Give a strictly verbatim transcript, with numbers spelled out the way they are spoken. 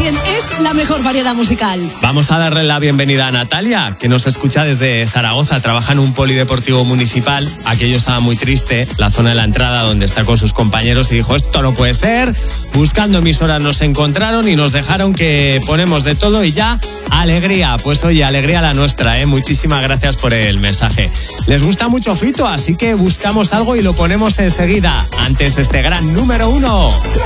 cien es la mejor variedad musical. Vamos a darle la bienvenida a Natalia, que nos escucha desde Zaragoza. Trabaja en un polideportivo municipal. Aquello estaba muy triste, la zona de la entrada donde está con sus compañeros, y dijo, esto no puede ser. Buscando emisoras nos encontraron y nos dejaron que ponemos de todo y ya, alegría. Pues oye, alegría la nuestra, ¿eh? Muchísimas gracias por el mensaje. Les gusta mucho Fito, así que buscamos algo y lo ponemos enseguida. Antes este gran número uno.